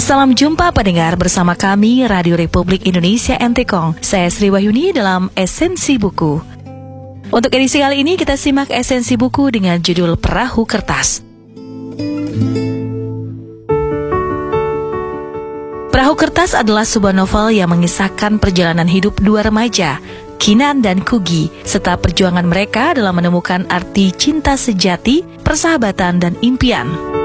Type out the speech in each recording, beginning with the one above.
Salam jumpa pendengar bersama kami Radio Republik Indonesia NTKONG. Saya Sri Wahyuni dalam Esensi Buku. Untuk edisi kali ini kita simak esensi buku dengan judul Perahu Kertas. Perahu Kertas adalah sebuah novel yang mengisahkan perjalanan hidup dua remaja, Kinan dan Kugi, serta perjuangan mereka dalam menemukan arti cinta sejati, persahabatan, dan impian.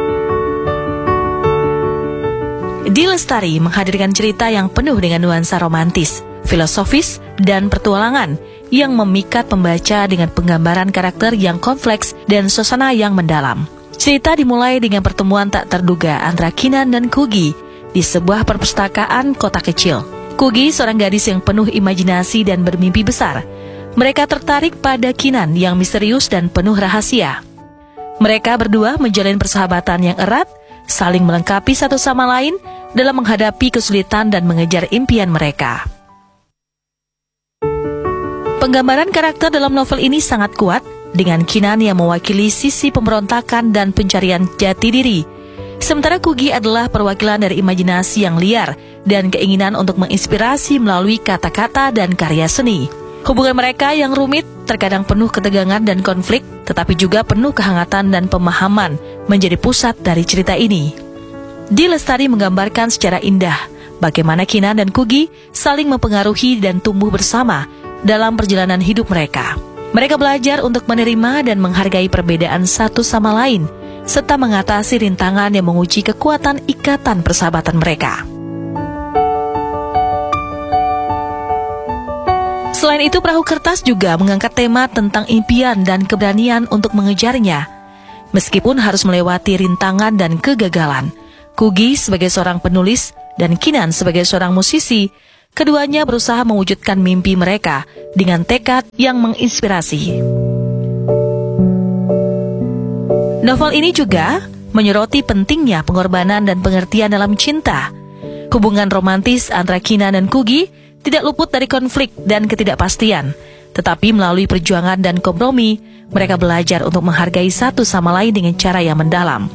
Di Lestari menghadirkan cerita yang penuh dengan nuansa romantis, filosofis, dan petualangan yang memikat pembaca dengan penggambaran karakter yang kompleks dan suasana yang mendalam. Cerita dimulai dengan pertemuan tak terduga antara Kinan dan Kugi di sebuah perpustakaan kota kecil. Kugi seorang gadis yang penuh imajinasi dan bermimpi besar. Mereka tertarik pada Kinan yang misterius dan penuh rahasia. Mereka berdua menjalin persahabatan yang erat, saling melengkapi satu sama lain dalam menghadapi kesulitan dan mengejar impian mereka. Penggambaran karakter dalam novel ini sangat kuat, dengan Kinan yang mewakili sisi pemberontakan dan pencarian jati diri, sementara Kugi adalah perwakilan dari imajinasi yang liar dan keinginan untuk menginspirasi melalui kata-kata dan karya seni. Hubungan mereka yang rumit, terkadang penuh ketegangan dan konflik, tetapi juga penuh kehangatan dan pemahaman menjadi pusat dari cerita ini. Di Lestari menggambarkan secara indah bagaimana Kinan dan Kugi saling mempengaruhi dan tumbuh bersama dalam perjalanan hidup mereka. Mereka belajar untuk menerima dan menghargai perbedaan satu sama lain, serta mengatasi rintangan yang menguji kekuatan ikatan persahabatan mereka. Selain itu, Perahu Kertas juga mengangkat tema tentang impian dan keberanian untuk mengejarnya. Meskipun harus melewati rintangan dan kegagalan, Kugi sebagai seorang penulis dan Kinan sebagai seorang musisi, keduanya berusaha mewujudkan mimpi mereka dengan tekad yang menginspirasi. Novel ini juga menyoroti pentingnya pengorbanan dan pengertian dalam cinta. Hubungan romantis antara Kinan dan Kugi tidak luput dari konflik dan ketidakpastian, tetapi melalui perjuangan dan kompromi, mereka belajar untuk menghargai satu sama lain dengan cara yang mendalam.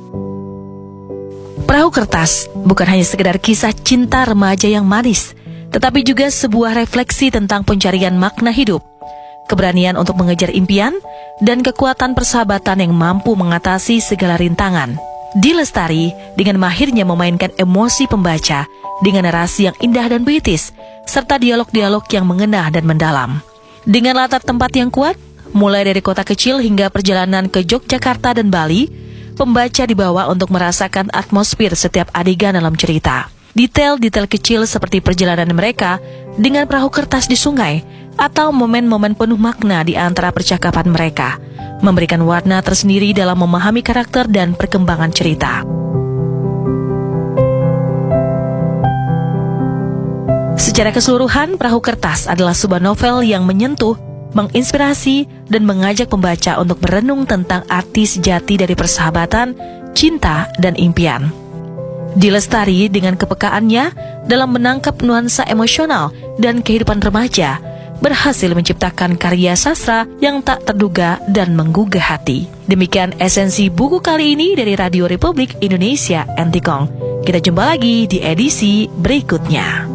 Perahu Kertas bukan hanya sekedar kisah cinta remaja yang manis, tetapi juga sebuah refleksi tentang pencarian makna hidup, keberanian untuk mengejar impian, dan kekuatan persahabatan yang mampu mengatasi segala rintangan. Di Lestari dengan mahirnya memainkan emosi pembaca dengan narasi yang indah dan puitis, serta dialog-dialog yang mengena dan mendalam. Dengan latar tempat yang kuat, mulai dari kota kecil hingga perjalanan ke Yogyakarta dan Bali, pembaca dibawa untuk merasakan atmosfer setiap adegan dalam cerita. Detail-detail kecil seperti perjalanan mereka dengan perahu kertas di sungai, atau momen-momen penuh makna di antara percakapan mereka, memberikan warna tersendiri dalam memahami karakter dan perkembangan cerita. Secara keseluruhan, Perahu Kertas adalah sebuah novel yang menyentuh, menginspirasi, dan mengajak pembaca untuk merenung tentang arti sejati dari persahabatan, cinta, dan impian. Di Lestari dengan kepekaannya dalam menangkap nuansa emosional dan kehidupan remaja, berhasil menciptakan karya sastra yang tak terduga dan menggugah hati. Demikian esensi buku kali ini dari Radio Republik Indonesia NTKONG. Kita jumpa lagi di edisi berikutnya.